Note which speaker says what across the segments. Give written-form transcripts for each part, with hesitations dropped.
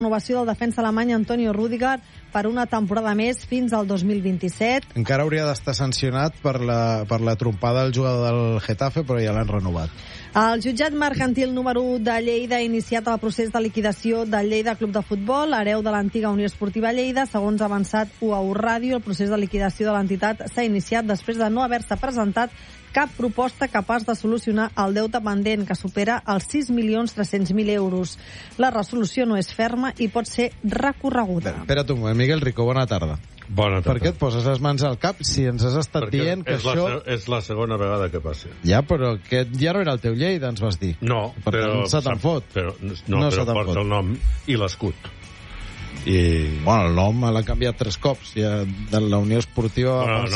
Speaker 1: renovació del defensa alemany Antonio Rüdiger per una temporada més fins al 2027.
Speaker 2: Encara hauria d'estar sancionat per la trompada del jugador del Getafe, però ja l'han renovat.
Speaker 1: El jutjat mercantil número 1 de Lleida ha iniciat el procés de liquidació del Lleida Club de Futbol, hereu de l'antiga Unió Esportiva Lleida. Segons ha avançat UAU Ràdio, el procés de liquidació de l'entitat s'ha iniciat després de no haver-se presentat cap proposta capaç de solucionar el deute pendent, que supera els 6.300.000 euros. La resolució no és ferma i pot ser recorreguda.
Speaker 2: Espera't un moment, Miguel Rico, bona tarda.
Speaker 3: Bona tarda.
Speaker 2: Per què et poses les mans al cap si ens has estat dient que això...
Speaker 3: És la segona vegada que passa.
Speaker 2: Ja, però aquest ja no era el teu Lleida, ens vas dir.
Speaker 3: No,
Speaker 2: per tant, se te'n fot.
Speaker 3: Però porta el nom i l'escut.
Speaker 2: Bueno, el nom l'ha canviat 3 cops, ja, de la Unió Esportiva...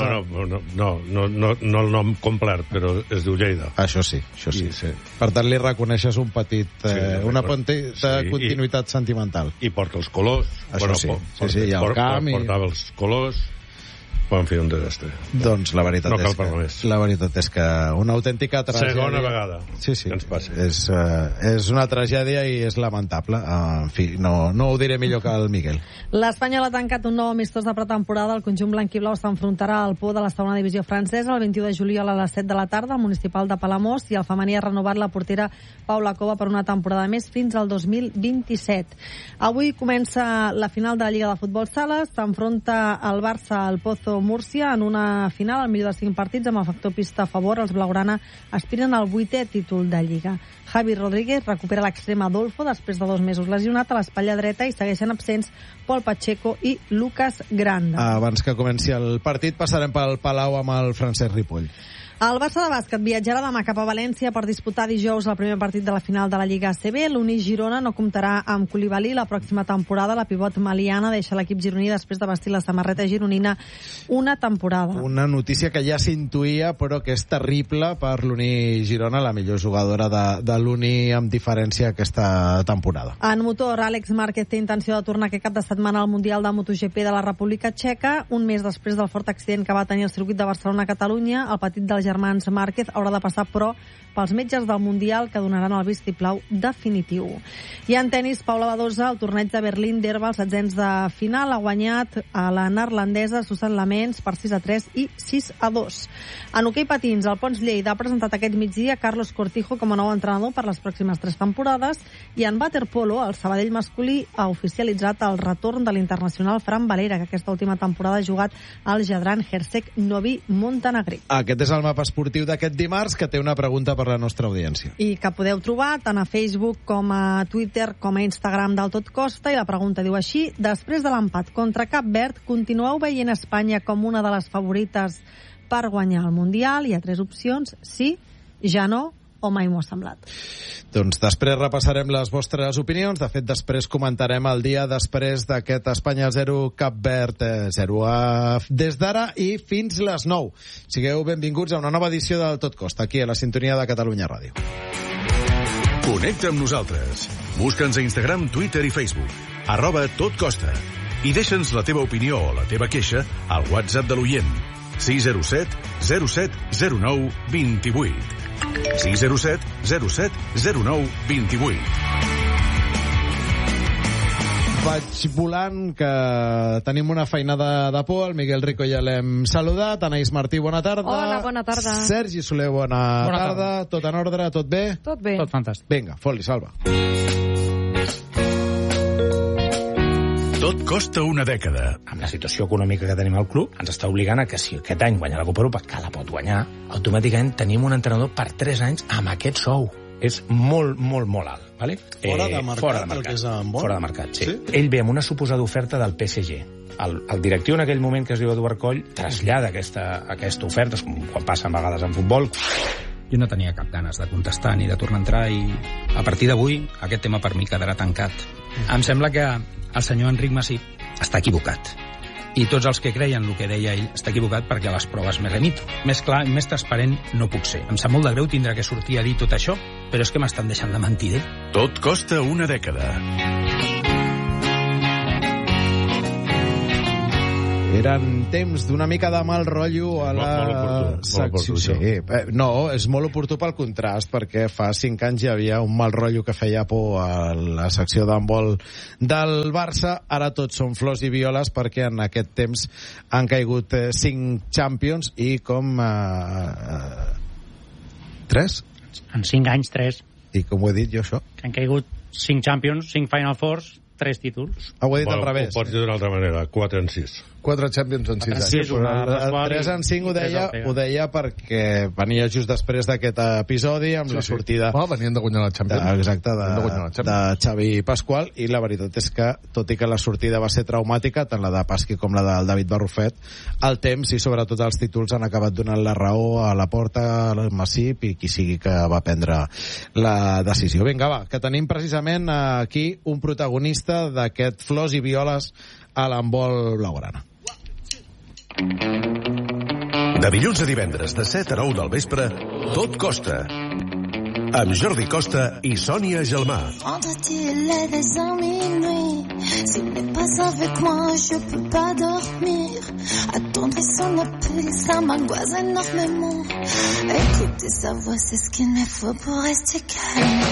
Speaker 3: No el nom complet, però es diu Lleida.
Speaker 2: Això sí. Per tant, li reconeixes un petit... una petita continuïtat sentimental.
Speaker 3: I porta els colors.
Speaker 2: Això sí, i el camp...
Speaker 3: Portava els colors... En fi, un desastre.
Speaker 2: Doncs la veritat,
Speaker 3: no cal parlar més.
Speaker 2: La veritat és que una autèntica tragèdia...
Speaker 3: Segona vegada.
Speaker 2: Sí.
Speaker 3: Que ens passa.
Speaker 2: És una tragèdia i és lamentable. En fi, no ho diré millor que el Miguel.
Speaker 1: L'Espanyol ha tancat un nou amistós de pretemporada. El conjunt blanc i blau s'enfrontarà al Pau de la segona divisió francesa el 21 de juliol a les 7 de la tarda al municipal de Palamós, i el femení ha renovat la portera Paula Cova per una temporada més fins al 2027. Avui comença la final de la Lliga de Futbol Sala. S'enfronta el Barça al Pozo Múrcia en una final al millor dels 5 partits amb el factor pista a favor. Els blaugrana aspiren al 8è títol de Lliga. Javi Rodríguez recupera l'extrem Adolfo després de 2 mesos lesionat a l'espatlla dreta, i segueixen absents Pol Pacheco i Lucas Granda.
Speaker 2: Abans que comenci el partit passarem pel Palau amb el Francesc Ripoll.
Speaker 1: El Barça de bàsquet viatjarà demà cap a València per disputar dijous el primer partit de la final de la Lliga ACB. L'Uni Girona no comptarà amb Koulibaly la pròxima temporada. La pivot maliana deixa l'equip gironí després de vestir la samarreta gironina una temporada. Una
Speaker 2: notícia que ja s'intuïa, però que és terrible per l'Uni Girona, la millor jugadora de l'Uni amb diferència aquesta temporada.
Speaker 1: En motor, Àlex Márquez té intenció de tornar aquest cap de setmana al Mundial de MotoGP de la República Txeca. Un mes després del fort accident que va tenir el circuit de Barcelona a Catalunya, el petit dels germans Márquez haurà de passar, però, pels metges del Mundial, que donaran el vistiplau definitiu. I en tenis, Paula Badosa, el torneig de Berlín d'herba, els setzents de final, ha guanyat a la neerlandesa Susan Lamens per 6-3 i 6-2. En hoquei patins, el Pons Lleida ha presentat aquest migdia Carlos Cortijo com a nou entrenador per les pròximes 3 temporades, i en waterpolo, el Sabadell masculí ha oficialitzat el retorn de l'internacional Fran Valera, que aquesta última temporada ha jugat al Jadran Hersek Novi Montenegrí.
Speaker 2: Aquest és el mapa esportiu d'aquest dimarts, que té una pregunta per la nostra audiència.
Speaker 1: I que podeu trobar tant a Facebook com a Twitter com a Instagram del Tot Costa, i la pregunta diu així: després de l'empat contra Cap Verd, continueu veient Espanya com una de les favorites per guanyar el Mundial? Hi ha 3 opcions: sí, ja no o mai m'ho ha semblat.
Speaker 2: Doncs després repassarem les vostres opinions. De fet, després comentarem el dia després d'aquest Espanya 0, Cap Verd 0. Des d'ara i fins les 9. Sigueu benvinguts a una nova edició del Tot Costa, aquí a la sintonia de Catalunya Ràdio.
Speaker 4: Connecta amb nosaltres. Busca'ns a Instagram, Twitter i Facebook. @totcosta. I deixa'ns la teva opinió o la teva queixa al WhatsApp de l'oient. 607 07 09 28. 607 07 09 28.
Speaker 2: Vaig volant, que tenim una feinada de por. El Miguel Rico ja l'hem saludat. Anaïs Martí, bona tarda.
Speaker 5: Hola, bona tarda.
Speaker 2: Sergi Soler, bona tarda. Tot en ordre, tot bé?
Speaker 5: Tot bé.
Speaker 6: Tot fantàstic.
Speaker 2: Vinga, fot-li, Salva.
Speaker 4: Tot costa una dècada.
Speaker 6: Amb la situació econòmica que tenim al club, ens està obligant a que si aquest any guanya la Copa Europa, que la pot guanyar, automàticament tenim un entrenador per 3 anys amb aquest sou. És molt, molt, molt alt. Vale?
Speaker 2: Fora de mercat, el que és en bon?
Speaker 6: Fora de mercat, sí. Ell ve amb una suposada oferta del PSG. El directiu en aquell moment, que es diu Eduard Coll, trasllada aquesta oferta, com quan passa a vegades en futbol.
Speaker 7: Jo no tenia cap ganes de contestar ni de tornar a entrar, i a partir d'avui aquest tema per mi quedarà tancat. Em sembla que el senyor Enric Masip està equivocat. I tots els que creien el que deia ell està equivocat, perquè a les proves me remito. Més clar i més transparent no puc ser. Em sap molt de greu tindre que sortir a dir tot això, però és que m'estan deixant de mentir.
Speaker 4: Tot costa una dècada.
Speaker 2: Durant temps d'una mica de mal rotllo a la secció. Sí, no, és molt oportú pel contrast, perquè fa 5 anys hi havia un mal rotllo que feia por a la secció d'handbol del Barça. Ara tots són flors i violes, perquè en aquest temps han caigut 5 Champions i com... 3?
Speaker 5: En 5 anys, 3.
Speaker 2: I com ho he dit jo, això?
Speaker 5: Que han caigut 5 Champions, 5 Final Fours, 3 títols.
Speaker 2: Ho he dit al revés.
Speaker 3: Ho pots dir d'una altra manera, 4 en 6.
Speaker 8: 4 Champions en 6 anys.
Speaker 2: Sí, però 3 en 5 ho deia perquè venia just després d'aquest episodi amb la sortida...
Speaker 8: venien de guanyar la Champions.
Speaker 2: Exacte, de Xavi Pasqual, i la veritat és que, tot i que la sortida va ser traumàtica, tant la de Pasqui com la del David Barrufet, el temps i sobretot els títols han acabat donant la raó a la Porta, al Massip i qui sigui que va prendre la decisió. Vinga, va, que tenim precisament aquí un protagonista d'aquest flors i violes a l'handbol blaugrana.
Speaker 4: De dilluns a divendres, de 7 a 9 del vespre, Tot Costa. Amb Jordi Costa i Sònia Gelmà.
Speaker 9: Vendredi, il est déjà minuit. S'il n'est pas avec moi, je peux pas dormir. Attendre son appel, ça m'angoisse énormément. Écouter sa voix, c'est ce qu'il me faut pour rester calme.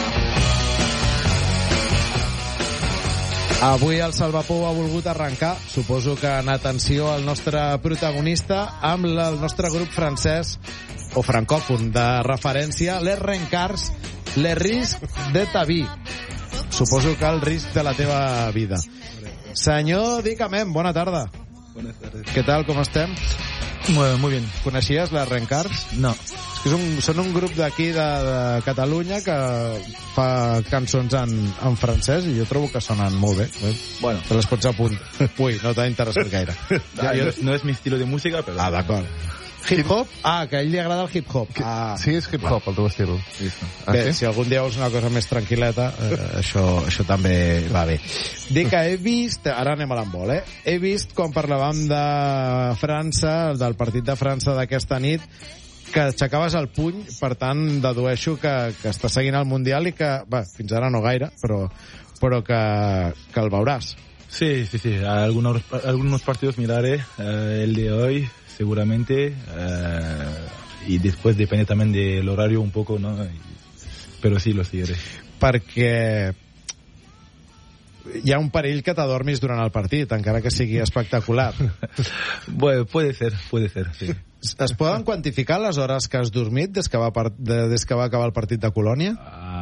Speaker 2: Avui el Salvapou ha volgut arrencar, suposo que en atenció al nostre protagonista, amb el nostre grup francès o francòfon de referència, les Rencards, les riscs de ta vie. Suposo que el risc de la teva vida. Senyor Dicamem, bona tarda.
Speaker 10: Buenas tardes.
Speaker 2: Què tal, com estem?
Speaker 10: Muy bien.
Speaker 2: Coneixies les Rencards?
Speaker 10: No.
Speaker 2: Són un grup d'aquí de Catalunya que fa cançons en francès i jo trobo que sonen molt bé.
Speaker 10: Bueno.
Speaker 2: Te les pots apuntar. Ui, no t'ha interessat gaire.
Speaker 10: No es mi estilo de música, pero...
Speaker 2: Ah, d'acord. Hip-hop? Ah, que a ell li agrada el hip-hop. Ah.
Speaker 8: Sí, és hip-hop, el teu estil.
Speaker 2: Bé, si algun dia vols una cosa més tranquil·leta, això també va bé. Dic que he vist... Ara anem a l'handbol, He vist, quan parlàvem de França, del partit de França d'aquesta nit, que aixecaves el puny, per tant, dedueixo que estàs seguint el Mundial i que, fins ara no gaire, però que el veuràs.
Speaker 10: Sí. Algunos partidos miraré, el de hoy seguramente, y después depende también del horario un poco, ¿no? Pero sí, lo seguiré. Perquè
Speaker 2: hi ha un perill que t'adormis durant el partit, encara que sigui espectacular.
Speaker 10: Bueno, puede ser, sí.
Speaker 2: Es poden quantificar les hores que has dormit des que va acabar el partit de Colònia?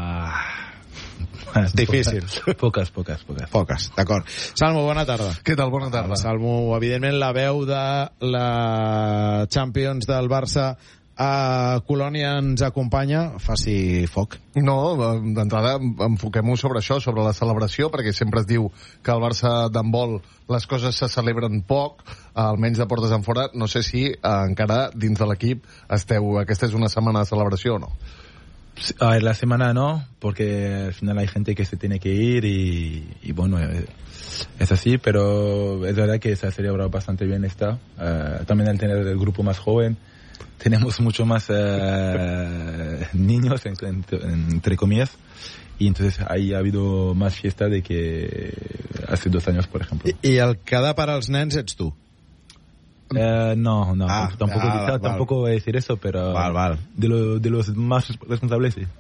Speaker 2: Difícil.
Speaker 10: Poques,
Speaker 2: d'acord. Salmo, bona tarda.
Speaker 8: Què tal, bona tarda?
Speaker 2: Salmo, evidentment, la veu de la Champions del Barça a Colònia ens acompanya. Faci foc.
Speaker 8: No, d'entrada enfoquem-ho sobre això, sobre la celebració, perquè sempre es diu que al Barça d'handbol les coses se celebren poc, almenys de portes enfora. No sé si encara dins de l'equip aquesta és una setmana de celebració o no.
Speaker 10: A ver, la semana no, porque al final hay gente que se tiene que ir y bueno, es así, pero es verdad que se ha celebrado bastante bien esta. También al tener el grupo más joven, tenemos mucho más niños, entre comillas, y entonces ahí ha habido más fiesta de que hace 2 años, por ejemplo.
Speaker 2: I el que ha de parar els nens ets tu?
Speaker 10: No, tampoco voy a decir eso, pero de los más responsables, sí.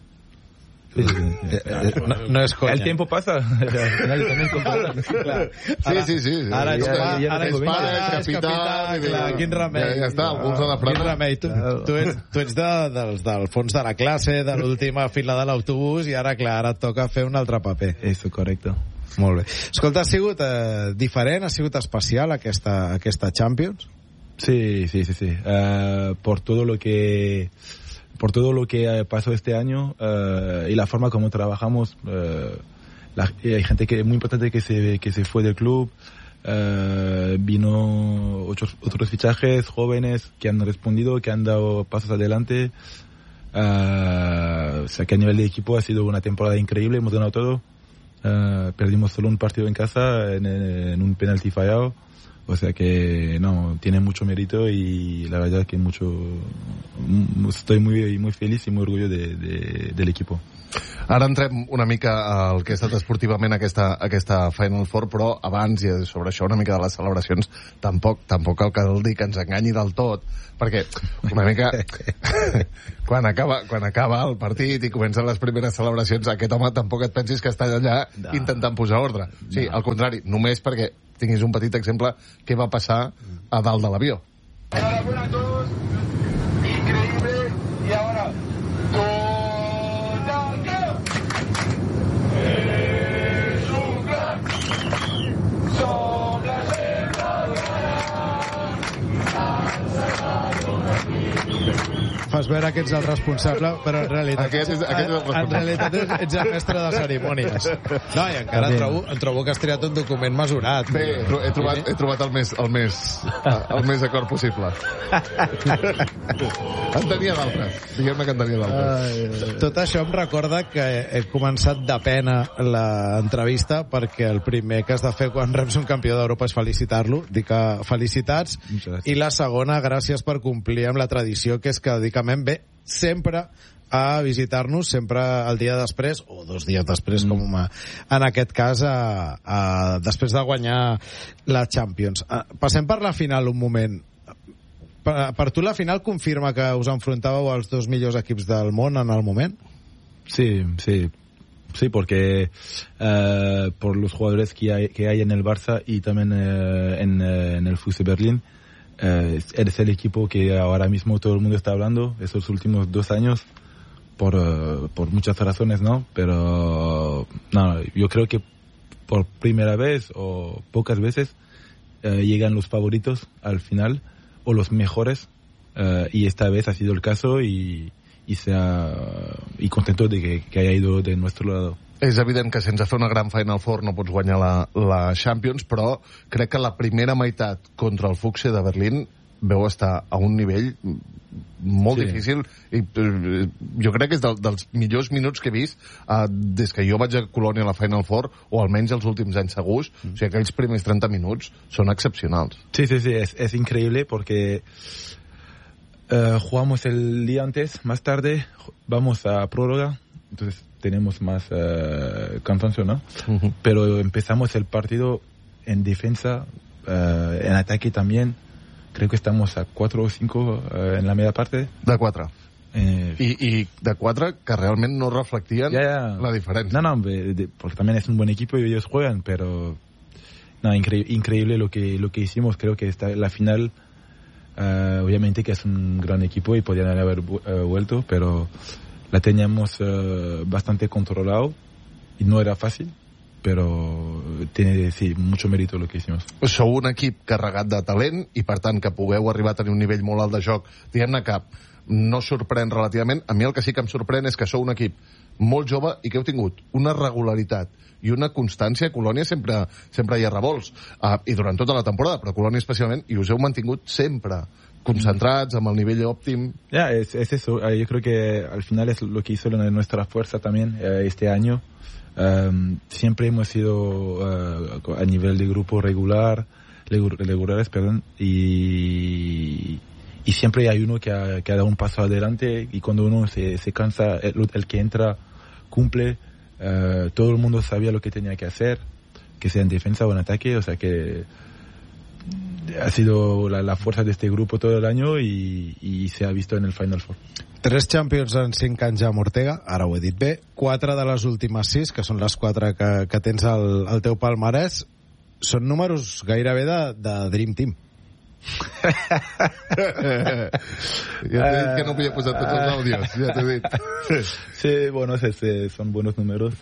Speaker 2: No és conya.
Speaker 10: El tiempo pasa. Nadie también controla.
Speaker 8: Sí.
Speaker 2: Ara
Speaker 8: és pare, capità...
Speaker 2: Quin remei.
Speaker 8: Ja està, algú s'ha de frenar.
Speaker 2: Quin remei. Tu ets del fons de la classe, de l'última fila de l'autobús, i ara, clar, ara et toca fer un altre paper.
Speaker 10: Eso, correcto.
Speaker 2: Molt bé. Escolta, ha sigut diferent, ha sigut especial aquesta Champions?
Speaker 10: Sí. Por todo lo que pasó este año y la forma como trabajamos, hay gente muy importante que se fue del club, vino otros fichajes jóvenes que han respondido, que han dado pasos adelante, o sea que a nivel de equipo ha sido una temporada increíble, hemos ganado todo. Perdimos solo un partido en casa en un penalti fallado, O sea que, no, tiene mucho mérito y la verdad que estoy muy feliz y muy orgulloso del equipo.
Speaker 8: Ara entrem una mica al que ha estat esportivament aquesta Final Four, però abans, i sobre això una mica de les celebracions, tampoc cal dir que ens enganyi del tot, perquè una mica quan acaba el partit i comencen les primeres celebracions, aquest home tampoc et pensis que està allà intentant posar ordre. Sí, al contrari, només perquè tinguis un petit exemple què va passar a dalt de l'avió.
Speaker 11: Enhorabuena a todos, increíble, y ahora
Speaker 2: Fas veure que ets el responsable, però en realitat ets el mestre de cerimònies. No, i encara trobo que has triat un document mesurat.
Speaker 8: Bé, he trobat el més acord possible. En tenia d'altres. Diguem-ne que en tenia d'altres.
Speaker 2: Tot això em recorda que he començat de pena l'entrevista, perquè el primer que has de fer quan reps un campió d'Europa és felicitar-lo. Dic que felicitats. I la segona, gràcies per complir amb la tradició, que és que ve sempre a visitar-nos, sempre el dia després o 2 dies després, com en aquest cas després de guanyar la Champions. Passem per la final un moment. Per tu la final confirma que us enfrontàveu als 2 millors equips del món en el moment?
Speaker 10: Sí, porque por los jugadores que hay en el Barça y también en el FC Berlín, eres el equipo que ahora mismo todo el mundo está hablando estos últimos 2 años por muchas razones, ¿no? Pero no, yo creo que por primera vez o pocas veces llegan los favoritos al final o los mejores, y esta vez ha sido el caso y contento de que haya ido de nuestro lado.
Speaker 8: És evident que sense fer una gran Final Four no pots guanyar la Champions, però crec que la primera meitat contra el Füchse de Berlín veu estar a un nivell molt difícil, i jo crec que és dels millors minuts que he vist des que jo vaig a Colònia a la Final Four, o almenys els últims anys segurs. O sigui, aquells primers 30 minuts són excepcionals.
Speaker 10: Sí, es increíble porque jugamos el día antes, más tarde vamos a prórroga, entonces tenemos más cansancio, ¿no? Pero empezamos el partido en defensa, en ataque también. Creo que estamos a 4 o 5 en la media parte.
Speaker 8: De 4. I de 4 que realment no reflectien la diferència.
Speaker 10: No, porque también es un buen equipo y ellos juegan, pero no, increíble lo que hicimos. Creo que la final, obviamente que es un gran equipo y podían haber vuelto, pero la teníamos bastante controlado y no era fácil, però tiene mucho mérito lo que hicimos.
Speaker 8: Sou un equip carregat de talent i per tant que pugueu arribar a tenir un nivell molt alt de joc, diguem-ne que no sorprèn relativament. A mi el que sí que em sorprèn és que sou un equip molt jove i que heu tingut una regularitat i una constància. A Colònia sempre hi ha revolts, i durant tota la temporada, però a Colònia especialment, i us heu mantingut sempre concentrados, amb el nivel óptimo.
Speaker 10: Es eso. Yo creo que al final es lo que hizo nuestra fuerza también este año. Siempre hemos sido a nivel de grupo regulares, y siempre hay uno que ha dado un paso adelante, y cuando uno se cansa, el que entra cumple. Todo el mundo sabía lo que tenía que hacer, que sea en defensa o en ataque, o sea que ha sido la fuerza de este grupo todo el año y se ha visto en el Final Four.
Speaker 2: 3 Champions en 5 anys amb Ortega, ara ho he dit bé, 4 de les últimes 6, que són les 4 que tens al teu palmarès, són números gairebé de Dream Team.
Speaker 8: Ja t'he dit que no havia posat tots els àudios, ja t'he dit.
Speaker 10: Sí, bueno, son buenos números.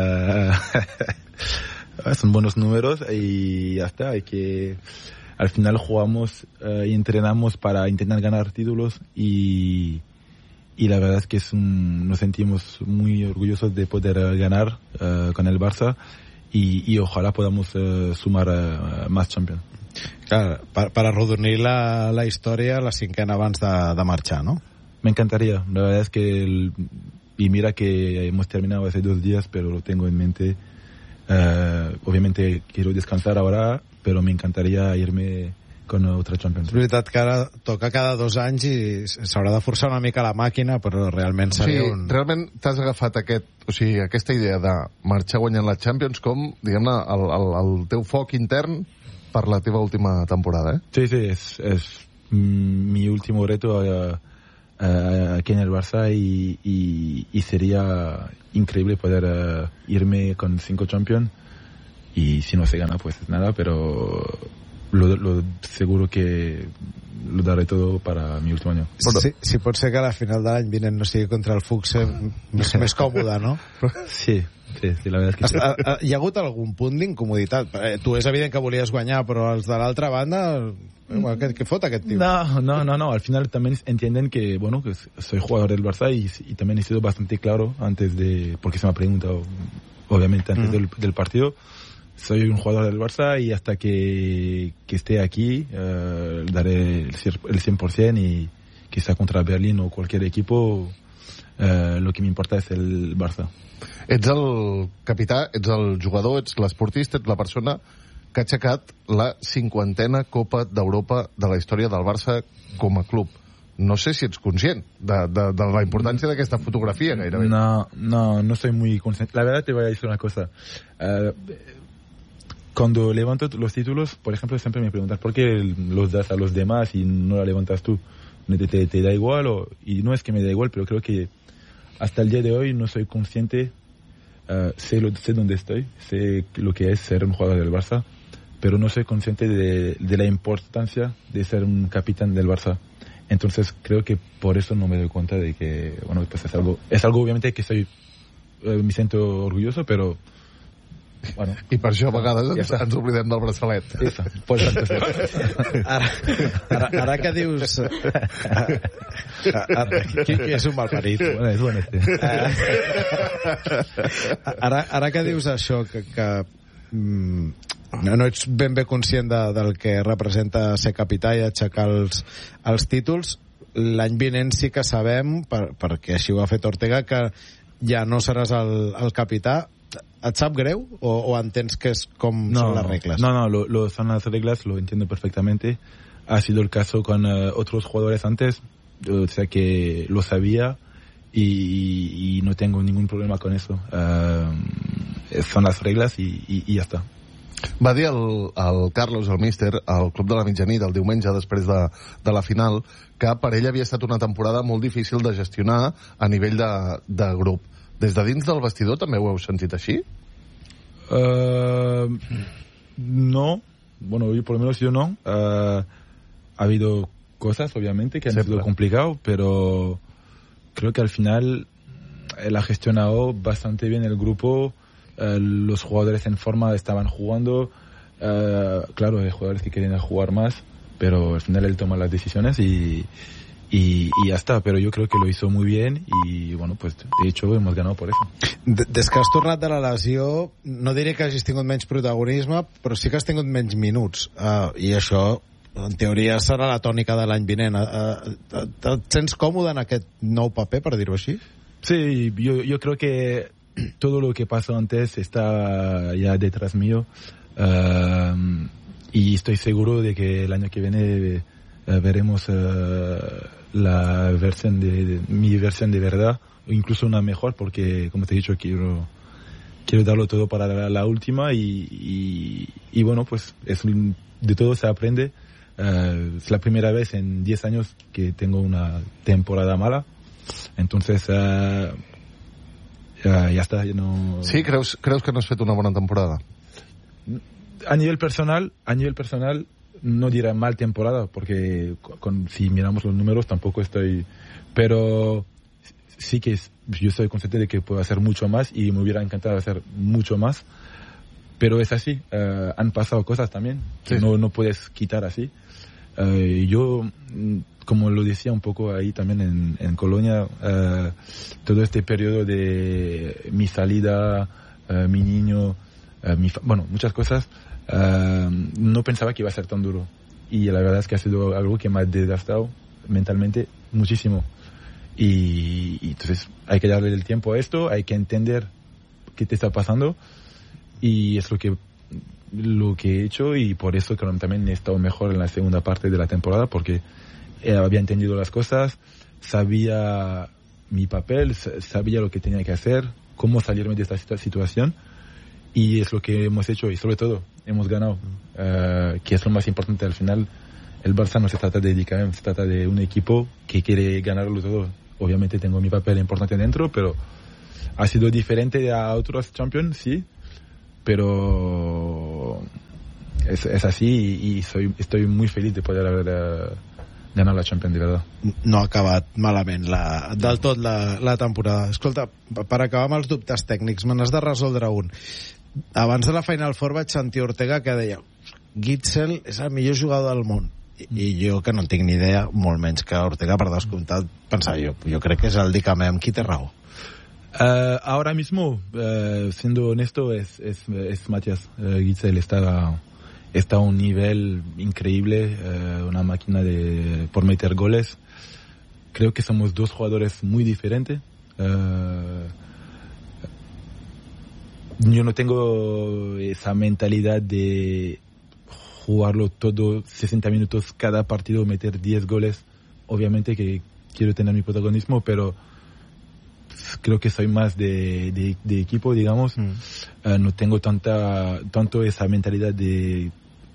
Speaker 10: Son buenos números y ya está. Hay que... Al final jugamos y entrenamos para intentar ganar títulos y la verdad es que nos sentimos muy orgullosos de poder ganar con el Barça y ojalá podamos sumar más Champions.
Speaker 2: Clar, per arrodonir la història, la 5ª abans de marxar, ¿no?
Speaker 10: Me encantaría. La verdad es que y mira que hemos terminado hace 2 días, pero lo tengo en mente. Obviamente quiero descansar ahora pero me encantaría irme con otra Champions.
Speaker 2: És veritat que ara toca cada 2 anys i s'haurà de forçar una mica la màquina, però realment seria
Speaker 8: realment t'has agafat aquesta idea de marxar guanyant la Champions com, diguem-ne, el teu foc intern per la teva última temporada,
Speaker 10: Sí, es mi último reto aquí en el Barça y sería increíble poder irme con 5 Champions y si no se gana pues nada, pero lo seguro que lo daré todo para mi último año.
Speaker 2: Si pot ser que a la final de l'any vinent no sigui contra el Fuxe, més còmode, no?
Speaker 10: Sí, la verdad es que sí.
Speaker 2: Hi ha hagut algun punt d'incomoditat? Tu és evident que volies guanyar, però els de l'altra banda, què fot aquest tio?
Speaker 10: No, al final también entienden que, bueno, que soy jugador del Barça y también he sido bastante claro antes de, porque se me ha preguntado, obviamente, antes del partido. Soy un jugador del Barça y hasta que esté aquí daré el 100% y quizá contra Berlín o cualquier equipo lo que me importa es el Barça.
Speaker 8: Ets el capità, ets el jugador, ets l'esportista, ets la persona que ha aixecat la 50a Copa d'Europa de la història del Barça com a club. No sé si ets conscient de la importància d'aquesta fotografia, gairebé.
Speaker 10: No soy muy consciente. La verdad te voy a decir una cosa. Cuando levanto los títulos, por ejemplo, siempre me preguntan ¿por qué los das a los demás y no la levantas tú? ¿Te da igual? Y no es que me da igual, pero creo que hasta el día de hoy no soy consciente, sé dónde estoy, sé lo que es ser un jugador del Barça, pero no soy consciente de la importancia de ser un capitán del Barça. Entonces creo que por eso no me doy cuenta de que, bueno, pues es algo obviamente que me siento orgulloso, pero bueno,
Speaker 8: i per això a vegades ens oblidem del braçalet.
Speaker 2: Ara que dius que és un malparit,
Speaker 10: és bon
Speaker 2: ara que dius això que no ets ben bé conscient del que representa ser capità i aixecar els títols, l'any vinent sí que sabem, perquè així ho ha fet Ortega, que ja no seràs el capità. ¿Et sap greu o entens que es como son las reglas?
Speaker 10: No, son las reglas, lo entiendo perfectamente. Ha sido el caso con otros jugadores antes, o sea que lo sabía y no tengo ningún problema con eso. Son las reglas y ya está.
Speaker 8: Va dir el Carlos, el míster, al Club de la Mitjanit el diumenge després de la final, que per ell havia estat una temporada molt difícil de gestionar a nivell de grup. Des de dins del vestidor també ho heu sentit així?
Speaker 10: No, bueno, por lo menos yo no. Ha habido cosas, obviamente, que han sido complicadas, pero creo que al final él ha gestionado bastante bien el grupo. Los jugadores en forma estaban jugando. Claro, hay jugadores que querían jugar más, pero al final él toma las decisiones y ya está, pero yo creo que lo hizo muy bien y bueno, pues de hecho hemos ganado por eso.
Speaker 2: Des que has tornat de la lesió, no diré que hagis tingut menys protagonisme, però sí que has tingut menys minuts, i això en teoria serà la tònica de l'any vinent. Et sents còmode en aquest nou paper, per dir-ho així?
Speaker 10: Sí, yo creo que todo lo que pasó antes está ya detrás mío, y estoy seguro de que el año que viene veremos la versión mi versión de verdad, o incluso una mejor, porque como te he dicho quiero darlo todo para la última y bueno, pues de todo se aprende. Es la primera vez en 10 años que tengo una temporada mala, entonces ya está, ya no...
Speaker 8: Sí, creus que no has fet una bona temporada?
Speaker 10: A nivel personal no diré mal temporada, porque si miramos los números tampoco estoy... Pero sí que yo soy consciente de que puedo hacer mucho más y me hubiera encantado hacer mucho más. Pero es así, han pasado cosas también que no puedes quitar así. Yo, como lo decía un poco ahí también en Colonia, todo este periodo de mi salida, mi niño, bueno, muchas cosas, no pensaba que iba a ser tan duro. Y la verdad es que ha sido algo que me ha desgastado mentalmente muchísimo. Y entonces hay que darle el tiempo a esto, hay que entender qué te está pasando. Y es lo que lo que he hecho, y por eso creo que también he estado mejor en la segunda parte de la temporada, porque había entendido las cosas, sabía mi papel, sabía lo que tenía que hacer, cómo salirme de esta situación, y es lo que hemos hecho, y sobre todo hemos ganado, que es lo más importante. Al final el Barça no se trata de DKM, se trata de un equipo que quiere ganarlo todo. Obviamente tengo mi papel importante dentro, pero ha sido diferente a otros Champions, sí, pero es así, y estoy muy feliz de poder haber ganat la Champions, de verdad.
Speaker 2: No ha acabat malament del tot la temporada. Escolta, per acabar amb els dubtes tècnics, me n'has de resoldre un. Abans de la Final Four vaig sentir Ortega que deia Gitzel és el millor jugador del món, i jo, que no en tinc ni idea, molt menys que Ortega, per descomptat, pensava jo crec que és el Dicamé, amb qui té raó.
Speaker 10: Ahora mismo, siendo honesto, es Matías. Gitzel está a un nivel increíble, una máquina por meter goles. Creo que somos dos jugadores muy diferentes. Yo no tengo esa mentalidad de jugarlo todo 60 minutos cada partido, meter 10 goles. Obviamente que quiero tener mi protagonismo, pero creo que soy más de equipo, digamos. No tengo tanto esa mentalidad de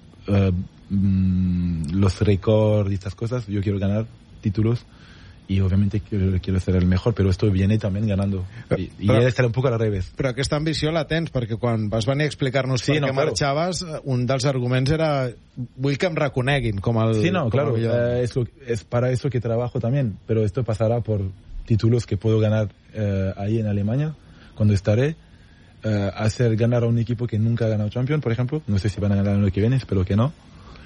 Speaker 10: los récords y estas cosas. Yo quiero ganar títulos y obviamente quiero ser el mejor, però esto viene también ganando, i he d'estar un poc al revés.
Speaker 2: Però aquesta ambició la tens, perquè quan vas venir a explicar-nos per què marxaves, un dels arguments era vull que em reconeguin com el...
Speaker 10: Sí, no, claro, es para eso que trabajo también, pero esto pasará por títulos que puedo ganar ahí en Alemania, cuando estaré, hacer ganar a un equipo que nunca ha ganado Champions, por ejemplo, no sé si van a ganar el año que viene, espero que no,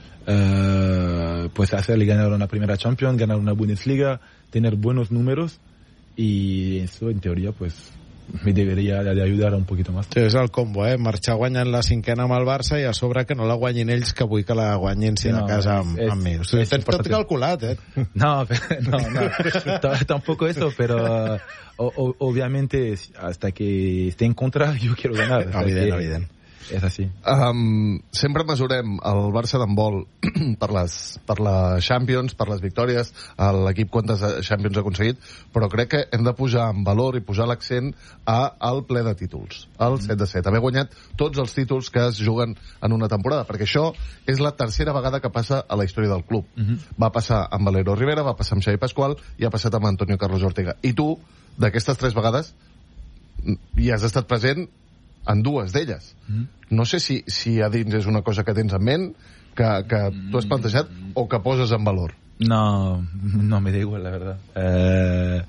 Speaker 10: pues hacerle ganar una primera Champions, ganar una Bundesliga, tener buenos números, y eso en teoría pues me debería de ayudar un poquito más.
Speaker 2: Sí, és el combo, marxar guanyant la cinquena amb el Barça i a sobre que no la guanyin ells, que vull que la guanyin si de casa amb mi. O sigui, tens tot calculat,
Speaker 10: No, tampoco eso, pero obviamente hasta que esté en contra yo quiero ganar.
Speaker 2: Evident.
Speaker 10: És així.
Speaker 8: Sempre mesurem el Barça d'handbol per la Champions, per les victòries, l'equip quantes Champions ha aconseguit, però crec que hem de posar en valor i posar l'accent al ple de títols, al 7-7, haver guanyat tots els títols que es juguen en una temporada, perquè això és la tercera vegada que passa a la història del club. Va passar amb Valero Rivera, va passar amb Xavi Pascual i ha passat amb Antonio Carlos Ortega. I tu, d'aquestes 3 vegades, hi has estat present en 2 d'elles. No sé si a dins és una cosa que tens en ment, que tu has plantejat o que poses en valor.
Speaker 10: No me da igual, la verdad.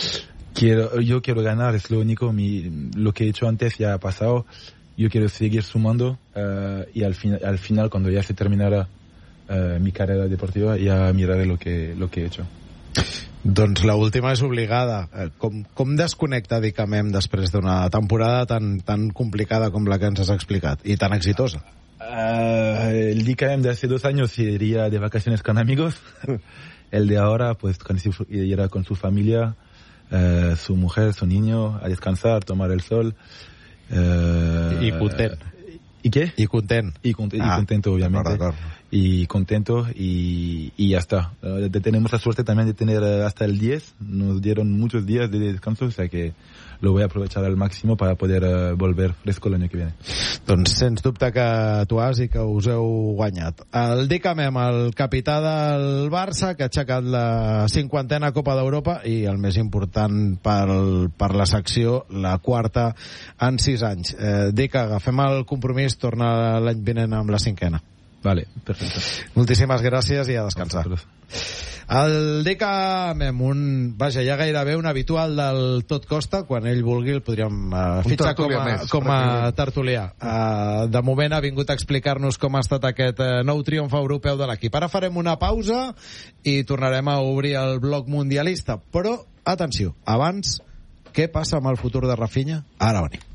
Speaker 10: Yo quiero ganar, es lo único. Lo que he hecho antes ya ha pasado. Yo quiero seguir sumando y al final, cuando ya se terminará mi carrera deportiva, ya miraré lo que he hecho.
Speaker 2: Doncs l'última és obligada. Com desconnecta Dicamem després d'una temporada tan complicada com la que ens has explicat i tan exitosa?
Speaker 10: El Dicamem de hace 2 años iría de vacaciones con amigos. El de ahora pues irá con su familia, su mujer, su niño, a descansar, tomar el sol.
Speaker 2: I content.
Speaker 10: ¿Y qué?
Speaker 2: Y content.
Speaker 10: Y contento, obviamente.
Speaker 2: D'acord.
Speaker 10: Y contento y ya está. Tenemos la suerte también de tener hasta el 10. Nos dieron muchos días de descanso, o sea que lo voy a aprovechar al máximo para poder volver fresco el año que viene.
Speaker 2: Doncs sens dubte que tu has i que us heu guanyat. El Dicamem, el capità del Barça, que ha aixecat la 50a Copa d'Europa i el més important per la secció, la 4a en 6 anys. Dica, agafem el compromís, torna l'any vinent amb la 5a.
Speaker 10: Vale, perfecto.
Speaker 2: Moltíssimes gràcies i a descansar. El Dicamem, vaja, ja gairebé un habitual del Tot Costa, quan ell vulgui el podríem fitxar com a tertulià. De moment ha vingut a explicar-nos com ha estat aquest nou triomf europeu de l'equip. Ara farem una pausa i tornarem a obrir el bloc mundialista. Però, atenció, abans, què passa amb el futur de Rafinha? Ara venim.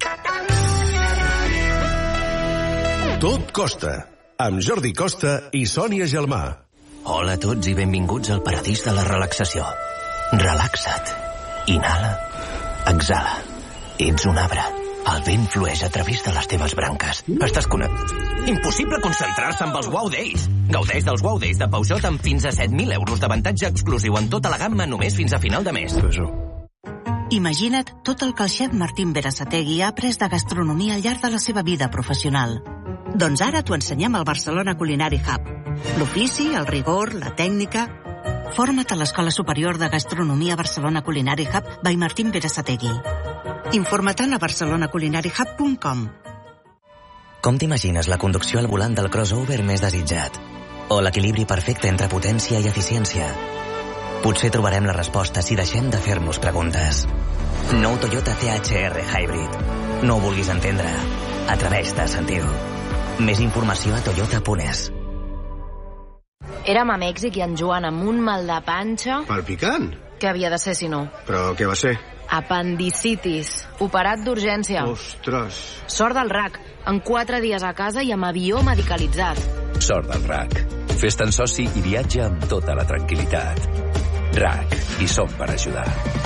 Speaker 4: Tot Costa, amb Jordi Costa i Sònia Gelmà.
Speaker 12: Hola a tots i benvinguts al paradís de la relaxació. Relaxa't. Inhala. Exhala. Ets un arbre. El vent flueix a través de les teves branques. Estàs connectat. Impossible concentrar-se amb els Wow Days. Gaudeix dels Wow Days de Peugeot amb fins a 7.000 euros d'avantatge exclusiu en tota la gamma només fins a final de mes.
Speaker 13: Imagina't tot el que el xef Martín Berasategui ha après de gastronomia al llarg de la seva vida professional. Doncs ara t'ho ensenyem al Barcelona Culinary Hub. L'ofici, el rigor, la tècnica... Forma't a l'Escola Superior de Gastronomia Barcelona Culinary Hub by Martín Berasategui. Informa't a barcelonaculinariehub.com.
Speaker 14: Com t'imagines la conducció al volant del crossover més desitjat? O l'equilibri perfecte entre potència i eficiència? Potser trobarem la resposta si deixem de fer-nos preguntes. Nou Toyota CHR Hybrid. No ho vulguis entendre. Atreveix-te a sentir-ho. Més informació a toyota.es.
Speaker 15: Érem a Mèxic i en Joan amb un mal de panxa...
Speaker 16: Palpicant?
Speaker 15: Què havia de ser, si no?
Speaker 16: Però què va ser?
Speaker 15: Apendicitis. Operat d'urgència.
Speaker 16: Ostres.
Speaker 15: Sort del RAC. En 4 dies a casa i amb avió medicalitzat.
Speaker 17: Sort del RAC. Fes-te'n soci i viatja amb tota la tranquil·litat. RAC. Hi som per ajudar.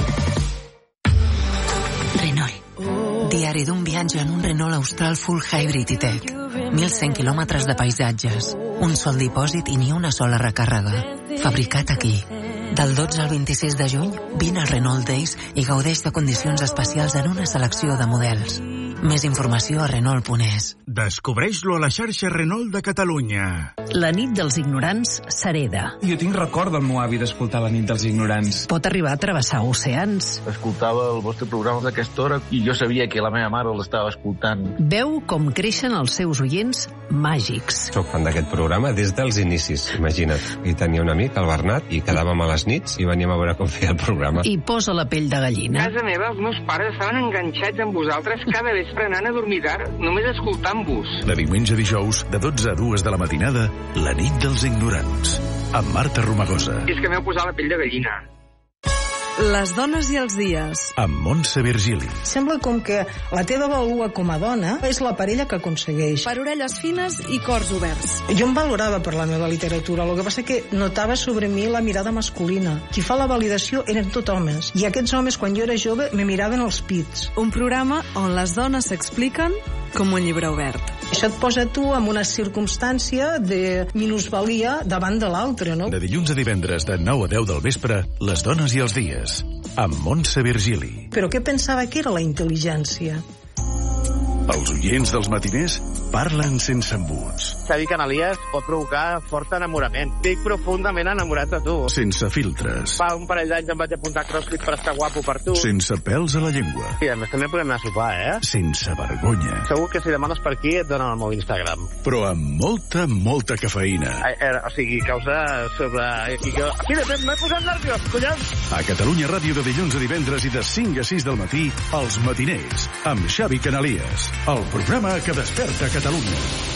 Speaker 18: Renault. Diari d'un viatge en un Renault Austral Full Hybrid i Tech. 1.100 quilòmetres de paisatges, un sol dipòsit i ni una sola recàrrega. Fabricat aquí. Del 12 al 26 de juny, vine al Renault Days i gaudeix de condicions especials en una selecció de models. Més informació a Renault.es.
Speaker 19: Descobreix-lo a la xarxa Renault de Catalunya.
Speaker 20: La nit dels ignorants s'hereda.
Speaker 21: Jo tinc record del meu avi d'escoltar la nit dels ignorants.
Speaker 20: Pot arribar a travessar oceans.
Speaker 22: Escoltava el vostre programa d'aquesta hora i jo sabia que la meva mare l'estava escoltant.
Speaker 20: Veu com creixen els seus oients màgics.
Speaker 23: Soc fan d'aquest programa des dels inicis, imagina't. I tenia un amic, el Bernat, i quedàvem a les nits i veníem a veure com feia el programa.
Speaker 20: I posa la pell de gallina.
Speaker 24: A casa meva els meus pares estaven enganxats amb vosaltres cada vespre anant a dormir tard, només escoltant-vos.
Speaker 4: De diumenge a dijous, de 12 a 2 de la matinada, la nit dels ignorants, amb Marta Romagosa.
Speaker 24: I és que m'heu posat la pell de gallina.
Speaker 25: Les dones i els dies.
Speaker 4: Amb Montse Virgili.
Speaker 26: Sembla com que la teva vàlua com a dona és la parella que aconsegueix.
Speaker 25: Per orelles fines i cors oberts.
Speaker 26: Jo em valorava per la meva literatura, el que passa que notava sobre mi la mirada masculina. Qui fa la validació eren tot homes. I aquests homes, quan jo era jove, me miraven els pits.
Speaker 25: Un programa on les dones s'expliquen com un llibre obert.
Speaker 26: Això et posa tu en una circumstància de minusvalia davant de l'altre, no?
Speaker 4: De dilluns a divendres, de 9 a 10 del vespre, Les dones i els dies, amb Montse Virgili.
Speaker 26: Però què pensava que era la intel·ligència?
Speaker 4: Els oients dels matiners parlen sense embuts.
Speaker 27: Xavi Canalies pot provocar fort enamorament. Estic profundament enamorat de tu.
Speaker 4: Sense filtres.
Speaker 27: Fa un parell d'anys em vaig apuntar a CrossFit per estar guapo per tu.
Speaker 4: Sense pèls a la llengua.
Speaker 27: I a més també podem anar a sopar,
Speaker 4: Sense vergonya.
Speaker 27: Segur que si demanes per aquí et donen el meu Instagram.
Speaker 4: Però amb molta cafeïna.
Speaker 27: O sigui, causa sobre... Aquí de fet m'he posat nerviós, collons!
Speaker 4: A Catalunya Ràdio de dilluns a divendres i de 5 a 6 del matí, Els matiners, amb Xavi Canalies. El programa que desperta Catalunya.